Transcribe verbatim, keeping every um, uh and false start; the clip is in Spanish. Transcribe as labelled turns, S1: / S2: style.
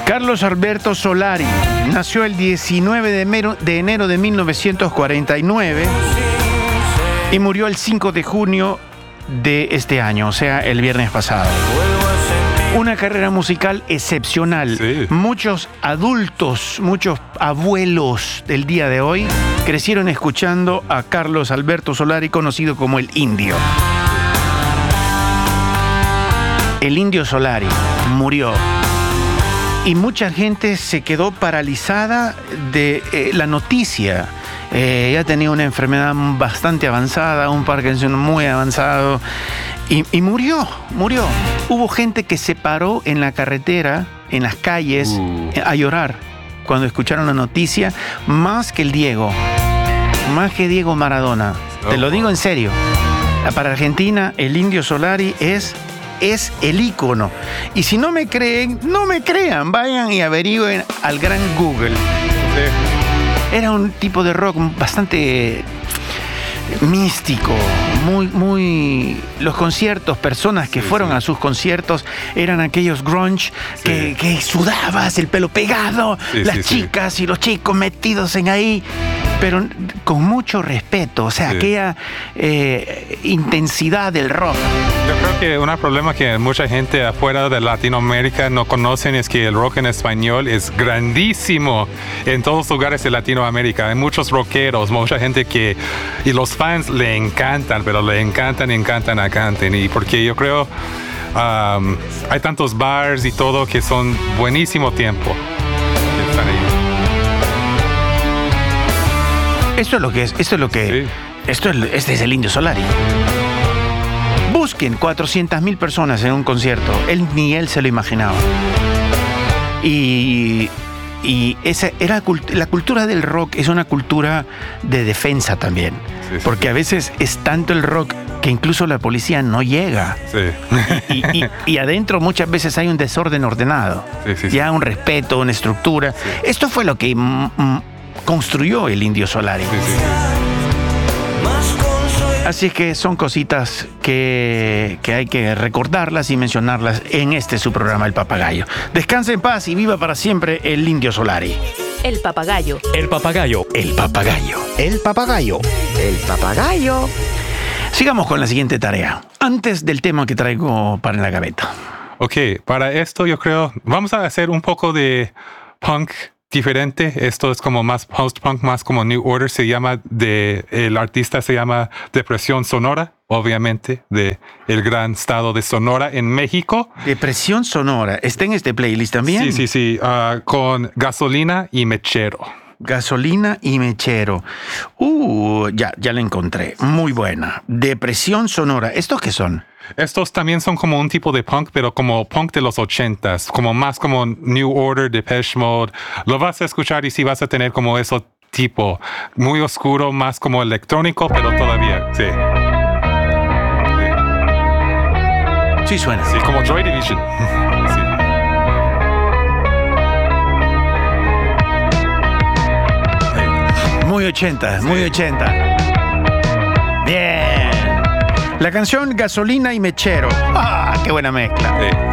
S1: Carlos Alberto Solari nació el diecinueve de enero, de enero de mil novecientos cuarenta y nueve y murió el cinco de junio de este año, o sea, el viernes pasado. Una carrera musical excepcional.
S2: Sí.
S1: Muchos adultos, muchos abuelos del día de hoy crecieron escuchando a Carlos Alberto Solari, conocido como el Indio. El Indio Solari murió. Y mucha gente se quedó paralizada de eh, la noticia. Eh, ella tenía una enfermedad bastante avanzada, un Parkinson muy avanzado, y, y murió, murió. Hubo gente que se paró en la carretera, en las calles,
S2: uh.
S1: a llorar cuando escucharon la noticia, más que el Diego, más que Diego Maradona. Oh. Te lo digo en serio. Para Argentina, el Indio Solari es... es el ícono. Y si no me creen, no me crean. Vayan y averigüen al gran Google. Sí. Era un tipo de rock bastante místico, muy, muy... Los conciertos, personas que sí, fueron sí. a sus conciertos, eran aquellos grunge sí. que, que sudabas, el pelo pegado, sí, las sí, chicas sí. y los chicos metidos en ahí, pero con mucho respeto, o sea, sí. aquella eh, intensidad del rock.
S2: Yo creo que un problema que mucha gente afuera de Latinoamérica no conocen es que el rock en español es grandísimo en todos lugares de Latinoamérica. Hay muchos rockeros, mucha gente que... Y los fans le encantan, pero le encantan, encantan, encantan. Y porque yo creo um, hay tantos bars y todo que son buenísimo tiempo. Están ahí.
S1: Esto es lo que es, esto es lo que... Sí. Esto es, este es el Indio Solari. Busquen cuatrocientas mil personas en un concierto. Él ni él se lo imaginaba. Y, y esa era la cultura del rock, es una cultura de defensa también. Sí, sí, porque sí. a veces es tanto el rock que incluso la policía no llega.
S2: Sí.
S1: Y, y, y adentro muchas veces hay un desorden ordenado.
S2: Sí, sí, sí.
S1: Ya un respeto, una estructura. Sí. Esto fue lo que mm, mm, construyó el Indio Solari.
S2: Sí, sí, sí.
S1: Así es que son cositas que, que hay que recordarlas y mencionarlas en este su programa, El Papagayo. Descanse en paz y viva para siempre el Indio Solari.
S3: El Papagayo.
S4: El Papagayo.
S1: El Papagayo.
S4: El Papagayo.
S3: El Papagayo.
S1: Sigamos con la siguiente tarea, antes del tema que traigo para la gaveta.
S2: Ok, para esto yo creo, vamos a hacer un poco de punk diferente. Esto es como más post-punk, más como New Order. Se llama, de, el artista se llama Depresión Sonora, obviamente, de el gran estado de Sonora en México.
S1: Depresión Sonora, ¿está en este playlist también?
S2: Sí, sí, sí, uh, con Gasolina y Mechero.
S1: Gasolina y Mechero. Uh, ya, ya la encontré. Muy buena. Depresión Sonora. ¿Estos qué son?
S2: Estos también son como un tipo de punk, pero como punk de los ochentas, como más como New Order, Depeche Mode. Lo vas a escuchar y sí vas a tener como eso tipo, muy oscuro, más como electrónico, pero todavía, sí.
S1: Sí, sí suena.
S2: Sí, como Joy Division. Sí.
S1: Muy ochenta, sí. muy ochenta. Bien. La canción Gasolina y Mechero. ¡Ah, qué buena mezcla!
S2: Sí.